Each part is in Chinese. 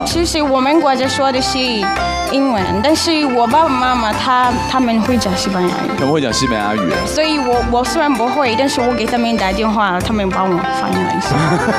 其实我们国家说的是英文，但是我爸爸妈妈他们会讲西班牙语。 他们会讲西班牙语。 所以我虽然不会，但是我给他们打电话，他们帮我翻译了一下。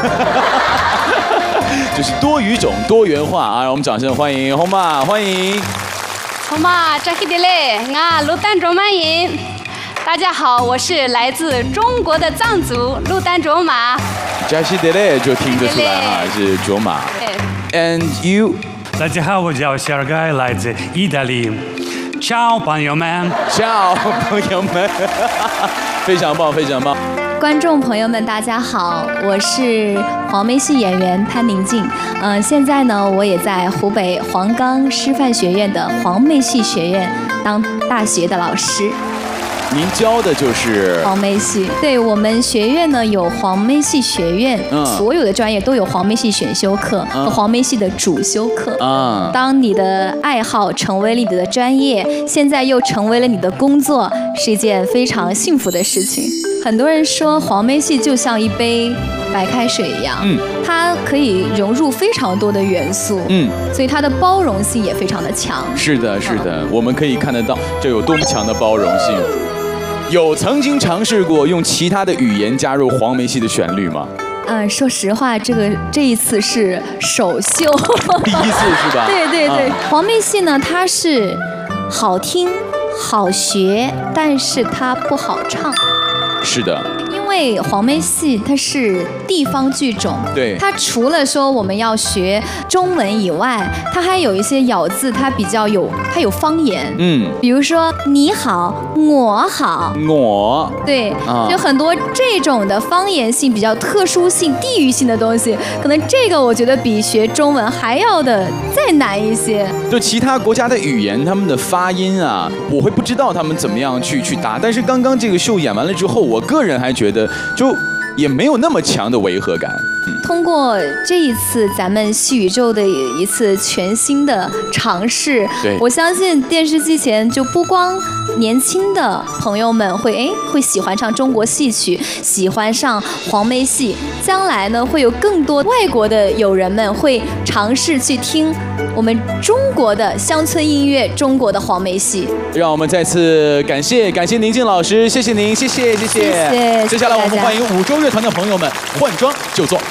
就是多语种多元化啊！让我们掌声欢迎红马，欢迎。 红马扎希德勒，我陆丹卓曼音。大家好，我是来自中国的藏族陆丹卓玛。 扎希德勒就听得出来哈，是卓玛。And you？ 大家好，我叫小盖，来自意大利。Ciao， 朋友们。 Ciao， 朋友们。非常棒，非常棒。 观众朋友们，大家好，我是黄梅戏演员潘宁静。现在呢，我也在湖北黄冈师范学院的黄梅戏学院当大学的老师。 您教的就是黄梅戏，对我们学院呢有黄梅戏学院，所有的专业都有黄梅戏选修课和黄梅戏的主修课。当你的爱好成为了你的专业，现在又成为了你的工作，是一件非常幸福的事情。很多人说黄梅戏就像一杯白开水一样，它可以融入非常多的元素，所以它的包容性也非常的强。 是的，是的，我们可以看得到这有多么强的包容性。有曾经尝试过用其他的语言加入黄梅戏的旋律吗？ 说实话，这一次是首秀， 第一次是吧？ 对对对，黄梅戏呢，它是好听、好学，但是它不好唱。 是的。 因为黄梅戏它是地方剧种， 对， 它除了说我们要学中文以外，它还有一些咬字，它有方言，比如说你好、我好、 我， 对，就很多这种的方言性比较特殊性、地域性的东西，可能这个我觉得比学中文还要的再难一些。 就其他国家的语言，他们的发音啊，我会不知道他们怎么样去答，但是刚刚这个秀演完了之后，我个人还觉得就也没有那么强的违和感。 通过这一次咱们戏宇宙的一次全新的尝试，我相信电视机前就不光年轻的朋友们会喜欢上中国戏曲，喜欢上黄梅戏，将来呢会有更多外国的友人们会尝试去听我们中国的乡村音乐，中国的黄梅戏。让我们再次感谢宁静老师，谢谢您，谢谢。接下来我们欢迎五洲乐团的朋友们换装就座。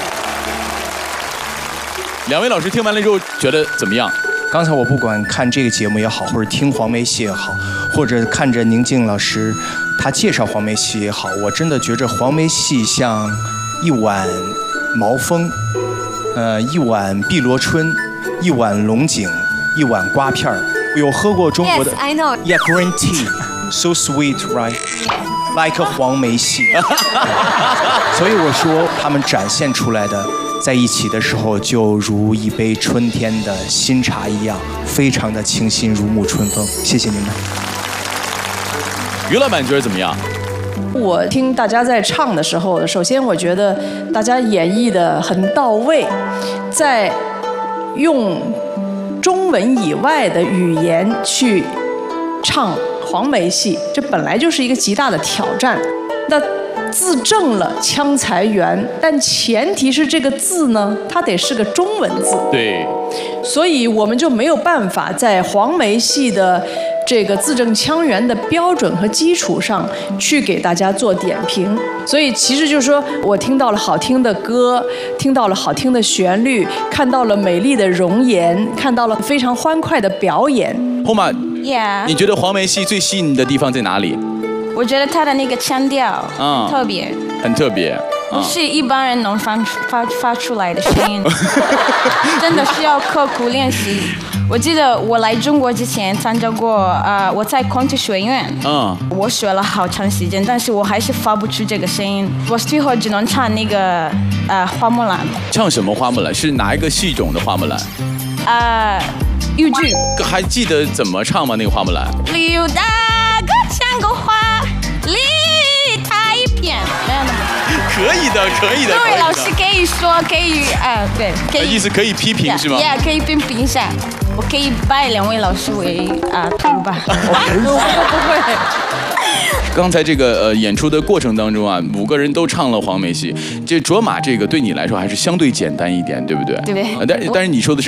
两位老师听完了之后觉得怎么样？ 刚才我不管看这个节目也好，或者听黄梅戏也好，或者看着宁静老师他介绍黄梅戏也好，我真的觉着黄梅戏像一碗毛峰，一碗碧螺春，一碗龙井，一碗瓜片儿。有喝过中国的 Yes, I know. Yeah, green tea, so sweet, right? Like a 黄梅戏。所以我说他们展现出来的。在一起的时候，就如一杯春天的新茶一样，非常的清新，如沐春风。谢谢你们。 于老板觉得怎么样？ 我听大家在唱的时候，首先我觉得大家演绎的很到位，在用中文以外的语言去唱黄梅戏，这本来就是一个极大的挑战。那字正了腔才圆，但前提是这个字呢，它得是个中文字。对，所以我们就没有办法在黄梅戏的这个字正腔圆的标准和基础上去给大家做点评。所以其实就是说我听到了好听的歌，听到了好听的旋律，看到了美丽的容颜，看到了非常欢快的表演。 后马， Yeah， 你觉得黄梅戏最吸引你的地方在哪里？ 我觉得他的那个腔调很特别， 很特别， 不是一般人能发出来的声音，真的是要刻苦练习。我记得我来中国之前参加过我在孔子学院，我学了好长时间，但是我还是发不出这个声音，我最后只能唱那个花木兰。 唱什么花木兰？是哪一个戏种的花木兰？ 豫剧。 还记得怎么唱吗？那个花木兰？ 刘大哥像个花，梨它一片，没有那么。 可以的，可以的。 各位老师可以说，可以对，可以。 意思可以批评是吗 ？Yeah， 可以批评一下。我可以拜两位老师为徒吧？我不会。 刚才这个演出的过程当中啊，5个人都唱了黄梅戏。这卓玛这个对你来说还是相对简单一点，对不对？ 对。 但是你说的是。